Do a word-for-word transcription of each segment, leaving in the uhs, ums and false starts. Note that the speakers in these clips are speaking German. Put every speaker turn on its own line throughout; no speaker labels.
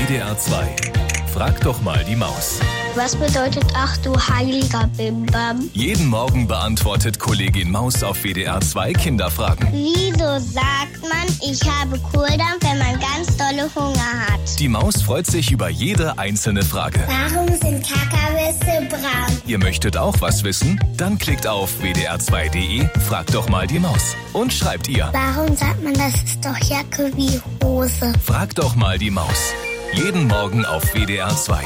D R zwei. Frag doch mal die Maus.
Was bedeutet ach du heiliger Bimbam?
Jeden Morgen beantwortet Kollegin Maus auf W D R zwei Kinderfragen.
Wieso sagt man, ich habe Kohldampf, wenn man ganz dolle Hunger hat?
Die Maus freut sich über jede einzelne Frage.
Warum sind Kakawisse braun?
Ihr möchtet auch was wissen? Dann klickt auf w d r zwei punkt d e, fragt doch mal die Maus und schreibt ihr.
Warum sagt man, das ist doch Jacke wie Hose?
Frag doch mal die Maus. Jeden Morgen auf W D R zwei.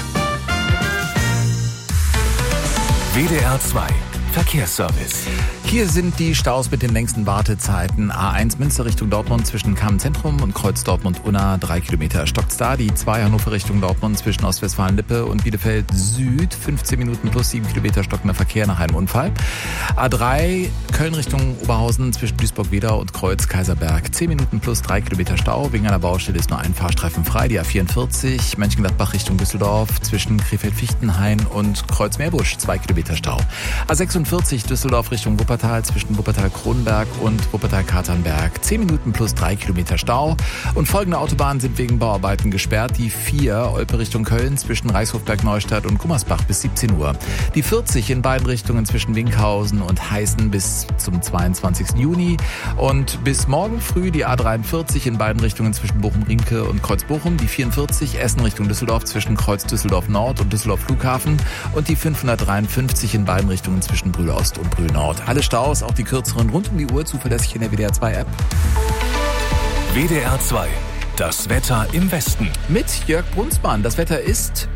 W D R zwei Verkehrsservice.
Hier sind die Staus mit den längsten Wartezeiten. A eins Münster Richtung Dortmund zwischen Kamen-Zentrum und Kreuz Dortmund-Unna, drei Kilometer stockt's da. Die zwei Hannover Richtung Dortmund zwischen Ostwestfalen-Lippe und Bielefeld Süd, fünfzehn Minuten plus sieben Kilometer stockender Verkehr nach einem Unfall. A drei Köln Richtung Oberhausen zwischen Duisburg-Wedau und Kreuz Kaiserberg, zehn Minuten plus drei Kilometer Stau. Wegen einer Baustelle ist nur ein Fahrstreifen frei. Die A vierundvierzig Mönchengladbach Richtung Düsseldorf zwischen Krefeld-Fichtenhain und Kreuz-Meerbusch, zwei Kilometer Stau. A sechsundvierzig Düsseldorf Richtung Wuppertal zwischen Wuppertal-Kronenberg und Wuppertal-Katernberg. zehn Minuten plus drei Kilometer Stau. Und folgende Autobahnen sind wegen Bauarbeiten gesperrt. Die vier Olpe Richtung Köln zwischen Reichshofberg-Neustadt und Gummersbach bis siebzehn Uhr. Die vierzig in beiden Richtungen zwischen Winkhausen und Heißen bis zum zweiundzwanzigsten Juni. Und bis morgen früh die A dreiundvierzig in beiden Richtungen zwischen Bochum-Riemke und Kreuz-Bochum. Die vierundvierzig Essen Richtung Düsseldorf zwischen Kreuz Düsseldorf-Nord und Düsseldorf Flughafen. Und die fünfhundertdreiundfünfzig in beiden Richtungen zwischen Brühl-Ost und Brühl-Nord. Alle Staus, auch die kürzeren, rund um die Uhr, zuverlässig in der W D R zwei App.
W D R zwei. Das Wetter im Westen.
Mit Jörg Brunsmann. Das Wetter ist...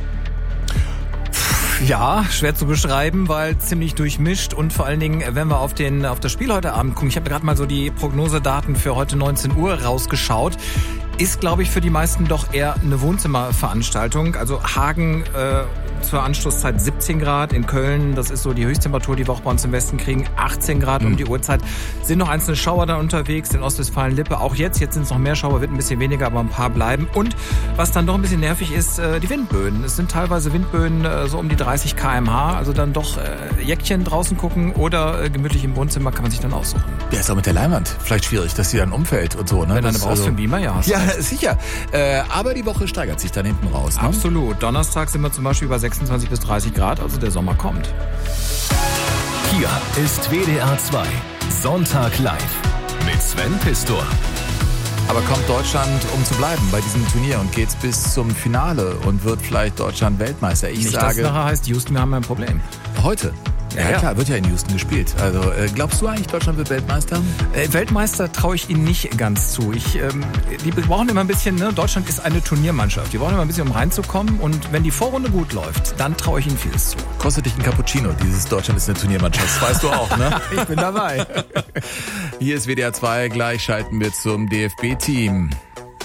Ja, schwer zu beschreiben, weil ziemlich durchmischt und vor allen Dingen, wenn wir auf den auf das Spiel heute Abend gucken, ich habe gerade mal so die Prognosedaten für heute neunzehn Uhr rausgeschaut, ist, glaube ich, für die meisten doch eher eine Wohnzimmerveranstaltung. Also Hagen äh, zur Anstoßzeit siebzehn Grad, in Köln, das ist so die Höchsttemperatur, die wir auch bei uns im Westen kriegen, achtzehn Grad mhm. um die Uhrzeit. Sind noch einzelne Schauer da unterwegs, in Ostwestfalen-Lippe, auch jetzt, jetzt sind es noch mehr Schauer, wird ein bisschen weniger, aber ein paar bleiben. Und was dann doch ein bisschen nervig ist, äh, die Windböen. Es sind teilweise Windböen äh, so um die dreißig Kilometer pro Stunde, also dann doch äh, Jäckchen draußen gucken oder äh, gemütlich im Wohnzimmer kann man sich dann aussuchen.
Ja, ist auch mit der Leinwand vielleicht schwierig, dass sie dann umfällt und so. Ne?
Wenn dann brauchst also, du einen Beamer, ja.
Ja, sicher. Äh, aber die Woche steigert sich dann hinten raus. Ne?
Absolut. Donnerstag sind wir zum Beispiel über sechsundzwanzig bis dreißig Grad, also der Sommer kommt.
Hier ist W D R zwei. Sonntag live mit Sven Pistor.
Aber kommt Deutschland, um zu bleiben bei diesem Turnier und geht's bis zum Finale und wird vielleicht Deutschland Weltmeister? Ich
Nicht,
sage,
dass nachher heißt, Houston, wir haben ein Problem.
Heute? Ja, ja, klar, wird ja in Houston gespielt. Also äh, glaubst du eigentlich, Deutschland wird Weltmeister?
Äh, Weltmeister traue ich ihnen nicht ganz zu. Ich, ähm, die brauchen immer ein bisschen, ne? Deutschland ist eine Turniermannschaft. Die brauchen immer ein bisschen, um reinzukommen. Und wenn die Vorrunde gut läuft, dann traue ich ihnen vieles zu.
Kostet dich ein Cappuccino, dieses Deutschland ist eine Turniermannschaft. Das weißt du auch, ne?
Ich bin dabei.
Hier ist W D R zwei, gleich schalten wir zum D F B-Team.